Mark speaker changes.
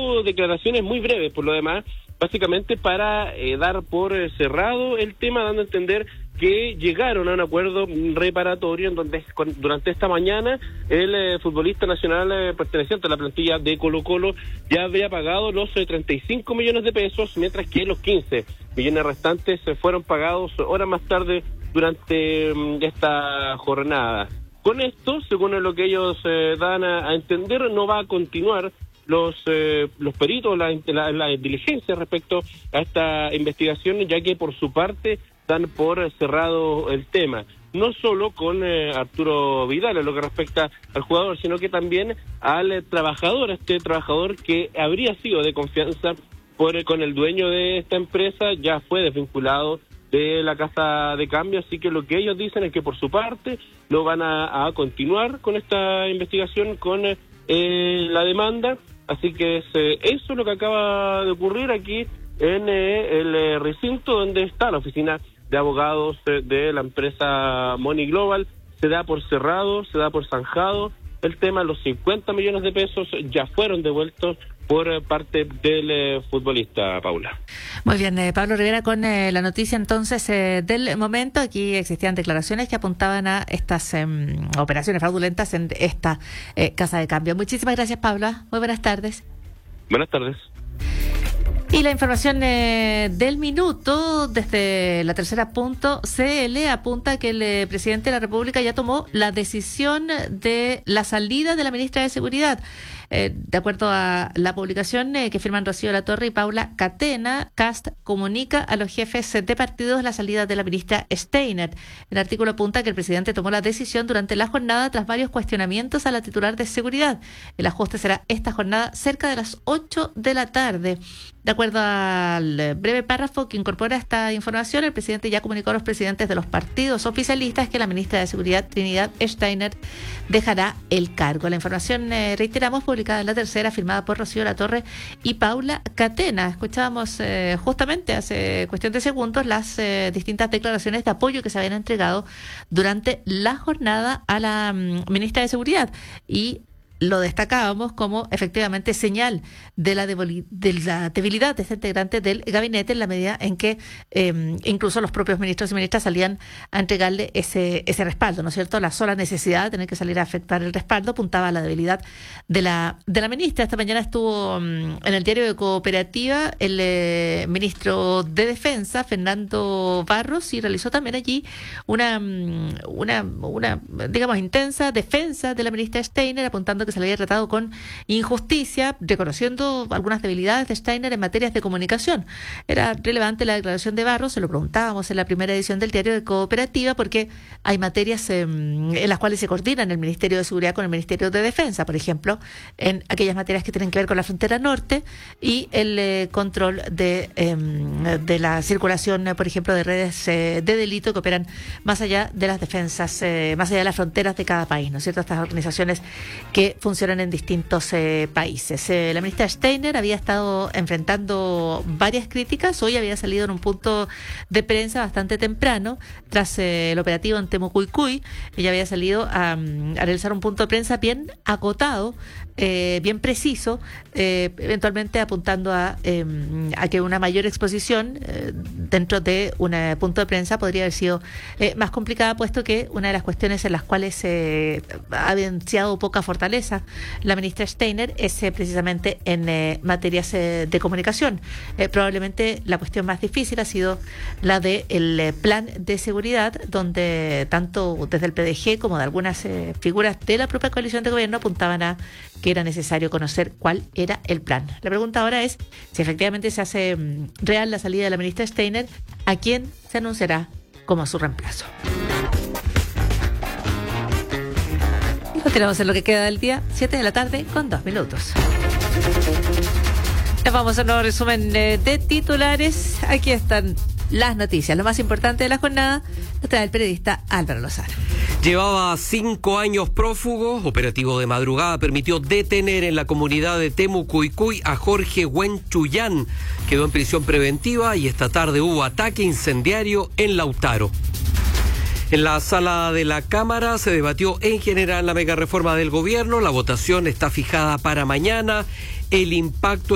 Speaker 1: tuvo declaraciones muy breves, por lo demás, básicamente para dar por cerrado el tema, dando a entender que llegaron a un acuerdo reparatorio en donde durante esta mañana el futbolista nacional perteneciente a la plantilla de Colo-Colo ya había pagado los 35 millones de pesos, mientras que los 15 millones restantes fueron pagados horas más tarde durante esta jornada. Con esto, según lo que ellos dan a entender, no va a continuar los peritos, la diligencia respecto a esta investigación, ya que por su parte dan por cerrado el tema. No solo con Arturo Vidal en lo que respecta al jugador, sino que también al trabajador, este trabajador que habría sido de confianza con el dueño de esta empresa, ya fue desvinculado de la casa de cambio, así que lo que ellos dicen es que por su parte no van a continuar con esta investigación, con la demanda. Así que eso es lo que acaba de ocurrir aquí en el recinto donde está la oficina de abogados de la empresa Money Global. Se da por cerrado, se da por zanjado el tema. Los 50 millones de pesos ya fueron devueltos por parte del futbolista, Paula.
Speaker 2: Muy bien, Pablo Rivera con la noticia entonces del momento. Aquí existían declaraciones que apuntaban a estas operaciones fraudulentas en esta casa de cambio. Muchísimas gracias, Pablo. Muy buenas tardes.
Speaker 1: Buenas tardes.
Speaker 2: Y la información del minuto desde la tercera.cl apunta que el presidente de la República ya tomó la decisión de la salida de la ministra de Seguridad. De acuerdo a la publicación que firman Rocío Latorre y Paula Catena, Kast comunica a los jefes de partidos la salida de la ministra Steiner. El artículo apunta que el presidente tomó la decisión durante la jornada tras varios cuestionamientos a la titular de Seguridad. El ajuste será esta jornada cerca de las 8 de la tarde. De acuerdo al breve párrafo que incorpora esta información, el presidente ya comunicó a los presidentes de los partidos oficialistas que la ministra de Seguridad, Trinidad Steiner, dejará el cargo. La información, reiteramos, publicada en La Tercera, firmada por Rocío Latorre y Paula Catena. Escuchábamos justamente hace cuestión de segundos las distintas declaraciones de apoyo que se habían entregado durante la jornada a la ministra de Seguridad, y lo destacábamos como efectivamente señal de la debilidad de este integrante del gabinete, en la medida en que incluso los propios ministros y ministras salían a entregarle ese respaldo, ¿no es cierto? La sola necesidad de tener que salir a afectar el respaldo apuntaba a la debilidad de la ministra. Esta mañana estuvo en el diario de Cooperativa el ministro de Defensa, Fernando Barros, y realizó también allí una digamos, intensa defensa de la ministra Steiner, apuntando que se le había tratado con injusticia, reconociendo algunas debilidades de Steiner en materias de comunicación. Era relevante la declaración de Barros, se lo preguntábamos en la primera edición del diario de Cooperativa, porque hay materias en las cuales se coordinan el Ministerio de Seguridad con el Ministerio de Defensa, por ejemplo, en aquellas materias que tienen que ver con la frontera norte y el control de la circulación, por ejemplo, de redes de delito que operan más allá de las defensas, más allá de las fronteras de cada país, ¿no es cierto? Estas organizaciones que funcionan en distintos países. La ministra Steiner había estado enfrentando varias críticas. Hoy había salido en un punto de prensa bastante temprano, tras el operativo en Temucuicui. Ella había salido a realizar un punto de prensa bien acotado, bien preciso, eventualmente apuntando a que una mayor exposición dentro de un punto de prensa podría haber sido más complicada, puesto que una de las cuestiones en las cuales ha evidenciado poca fortaleza la ministra Steiner es precisamente en materias de comunicación. Probablemente la cuestión más difícil ha sido la del plan de seguridad, donde tanto desde el PDG como de algunas figuras de la propia coalición de gobierno apuntaban a que era necesario conocer cuál era el plan. La pregunta ahora es si efectivamente se hace real la salida de la ministra Steiner, ¿a quién se anunciará como su reemplazo? Tenemos en lo que queda del día, 7 de la tarde con 2 minutos. Nos vamos a un nuevo resumen de titulares. Aquí están las noticias. Lo más importante de la jornada lo trae el periodista Álvaro Lozano.
Speaker 3: Llevaba 5 años prófugo. Operativo de madrugada permitió detener en la comunidad de Temucuicui a Jorge Huenchuyán. Quedó en prisión preventiva y esta tarde hubo ataque incendiario en Lautaro. En la sala de la Cámara se debatió en general la megareforma del gobierno. La votación está fijada para mañana. El impacto